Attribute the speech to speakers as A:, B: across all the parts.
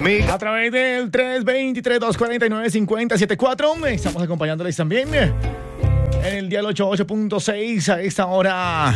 A: A través del 323-249-5074. Estamos acompañándoles también en el dial 88.6 a esta hora.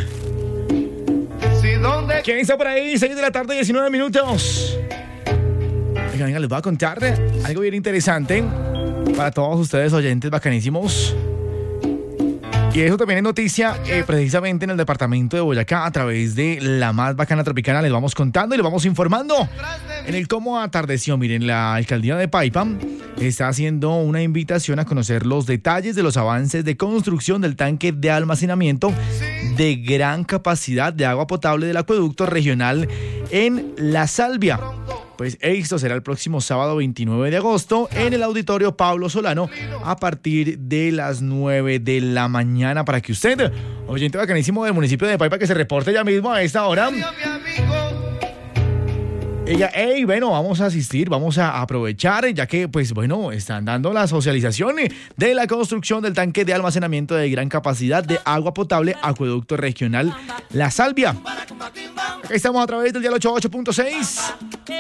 A: ¿Quién está por ahí? 6 de la tarde, 19 minutos. Venga, les voy a contar algo bien interesante para todos ustedes oyentes bacanísimos. Y eso también es noticia precisamente en el departamento de Boyacá a través de la más bacana tropicana. Les vamos contando y les vamos informando en el cómo atardeció. Miren, la alcaldía de Paipa está haciendo una invitación a conocer los detalles de los avances de construcción del tanque de almacenamiento de gran capacidad de agua potable del acueducto regional en La Salvia. Pues esto será el próximo sábado 29 de agosto en el auditorio Pablo Solano a partir de las 9 de la mañana para que usted, oyente bacanísimo del municipio de Paipa, que se reporte ya mismo a esta hora. Ella, bueno, vamos a asistir, vamos a aprovechar, ya que, pues bueno, están dando la socialización de la construcción del tanque de almacenamiento de gran capacidad de agua potable, acueducto regional La Salvia. Aquí estamos a través del dial 88.6.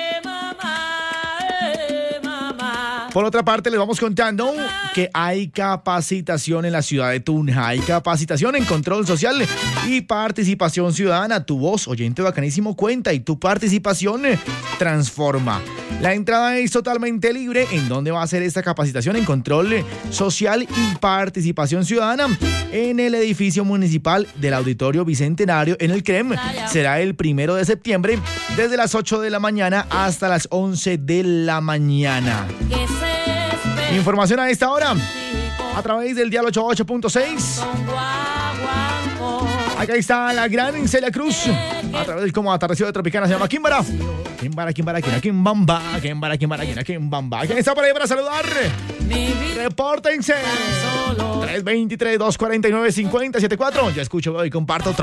A: Por otra parte, les vamos contando que hay capacitación en la ciudad de Tunja, hay capacitación en control social y participación ciudadana. Tu voz, oyente bacanísimo, cuenta y tu participación transforma. La entrada es totalmente libre. ¿En dónde va a ser esta capacitación? En control social y participación ciudadana en el edificio municipal del Auditorio Bicentenario en el CREM. Será el 1 de septiembre desde las 8 de la mañana hasta las 11 de la mañana. Información a esta hora a través del dial 88.6. Acá está la gran Celia Cruz a través del cómo atardeció de Tropicana. Se llama Kimbara. Kimbamba. ¿Quién está por ahí para saludar? Repórtense. 323-249-5074. Yo escucho y comparto.